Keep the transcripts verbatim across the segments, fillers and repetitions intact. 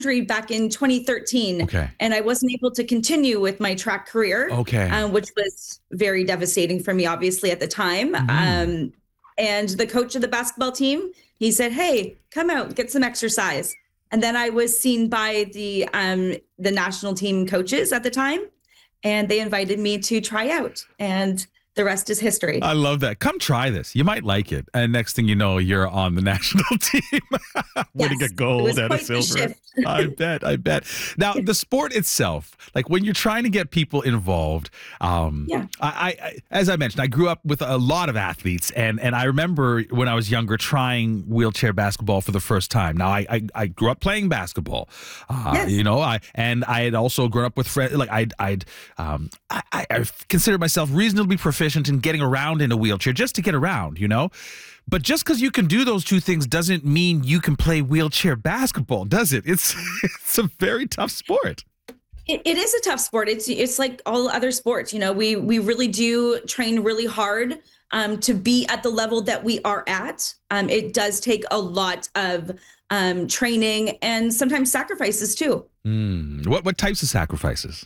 injury back in twenty thirteen, Okay. and I wasn't able to continue with my track career, Okay. um, which was very devastating for me, obviously, at the time. Mm. Um, and the coach of the basketball team, he said, "Hey, come out, get some exercise." And then I was seen by the um, the national team coaches at the time, and they invited me to try out. And the rest is history. I love that. Come try this. You might like it. And next thing you know, you're on the national team. Winning Yes, a gold and a quite the silver. shift. I bet. I bet. Now, the sport itself, like when you're trying to get people involved, um, Yeah. I, I, as I mentioned, I grew up with a lot of athletes, and and I remember when I was younger trying wheelchair basketball for the first time. Now, I I, I grew up playing basketball, uh, Yes. you know, I and I had also grown up with friends. Like I'd I'd um, I, I I considered myself reasonably proficient in getting around in a wheelchair, just to get around, you know. But just because you can do those two things doesn't mean you can play wheelchair basketball, does it? It's it's a very tough sport. It, it is a tough sport. It's it's like all other sports. You know, we we really do train really hard um, to be at the level that we are at. Um, it does take a lot of um, training and sometimes sacrifices too. Mm. What what types of sacrifices?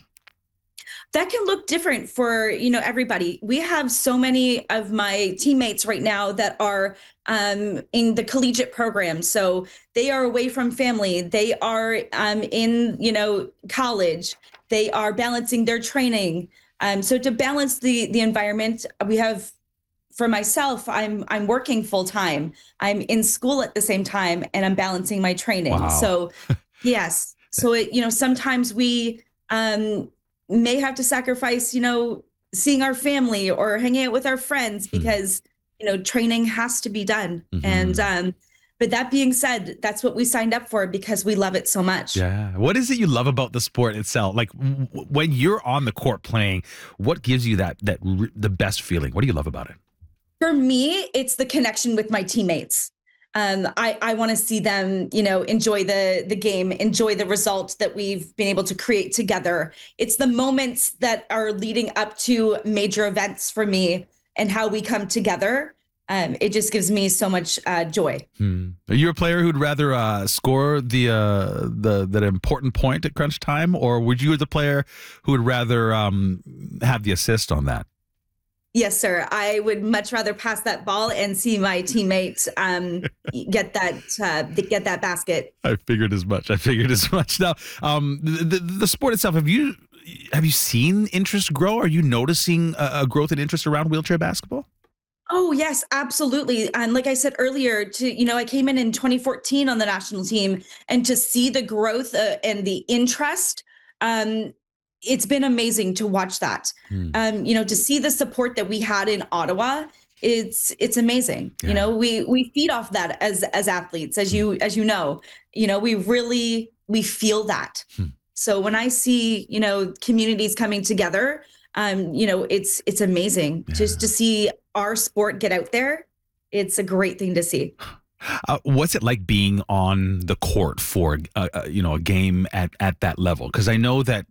That can look different for, you know, everybody. We have so many of my teammates right now that are um, in the collegiate program. So they are away from family. They are um, in, you know, college. They are balancing their training. Um, so to balance the the environment, we have, for myself, I'm I'm working full time. I'm in school at the same time, and I'm balancing my training. Wow. So yes. So it, you know, sometimes we um may have to sacrifice, you know, seeing our family or hanging out with our friends because, you know, training has to be done. Mm-hmm. And, um, but that being said, that's what we signed up for because we love it so much. Yeah. What is it you love about the sport itself? Like w- when you're on the court playing, what gives you that, that r- the best feeling? What do you love about it? For me, it's the connection with my teammates. Um, I, I want to see them, you know, enjoy the the game, enjoy the results that we've been able to create together. It's the moments that are leading up to major events for me and how we come together. Um, it just gives me so much uh, joy. Hmm. Are you a player who'd rather uh, score the uh, the that important point at crunch time, or would you, the player who would rather um, have the assist on that? Yes, sir. I would much rather pass that ball and see my teammates um, get that uh, get that basket. I figured as much. I figured as much. Now, um, the, the the sport itself. Have you have you seen interest grow? Are you noticing a, a growth in interest around wheelchair basketball? Oh, yes, absolutely. And like I said earlier, to, you know, I came in in twenty fourteen on the national team, and to see the growth uh, and the interest, um, it's been amazing to watch that. Hmm. Um, you know, to see the support that we had in Ottawa, it's it's amazing. Yeah. You know, we we feed off that as as athletes, as you as you know. You know, we really we feel that. Hmm. So when I see, you know, communities coming together, um, you know, it's it's amazing Yeah. just to see our sport get out there. It's a great thing to see. Uh, what's it like being on the court for uh, uh, you know, a game at at that level? Because I know that.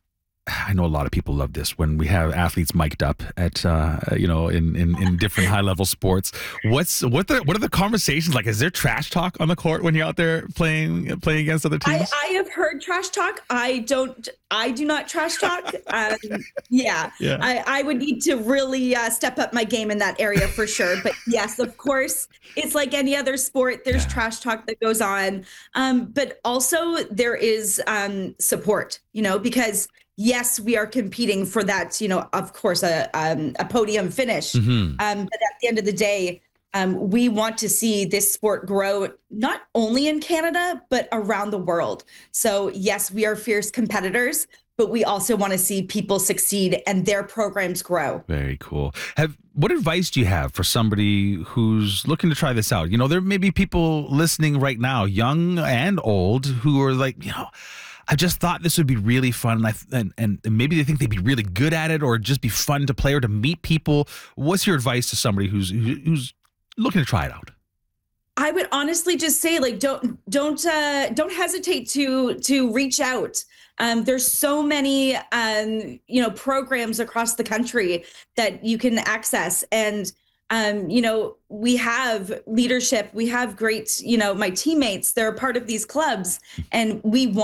I know a lot of people love this when we have athletes mic'd up at uh, you know, in, in, in different high level sports. What's what the what are the conversations like? Is there trash talk on the court when you're out there playing playing against other teams? I, I have heard trash talk. I don't. I do not trash talk. Um, yeah, Yeah. I, I would need to really uh, step up my game in that area for sure. But yes, of course, it's like any other sport. There's Yeah. trash talk that goes on, um, but also there is um, support. You know, because yes, we are competing for that, you know, of course, a um, a podium finish. Mm-hmm. Um, but at the end of the day, um, we want to see this sport grow not only in Canada, but around the world. So yes, we are fierce competitors, but we also want to see people succeed and their programs grow. Very cool. Have what advice do you have for somebody who's looking to try this out? You know, there may be people listening right now, young and old, who are like, you know, I just thought this would be really fun, and, I, and and maybe they think they'd be really good at it, or just be fun to play or to meet people. What's your advice to somebody who's who's looking to try it out? I would honestly just say, like, don't don't uh, don't hesitate to to reach out. Um, there's so many um, you know, programs across the country that you can access, and um, you know, we have leadership, we have great, you know, my teammates, they're a part of these clubs, and we want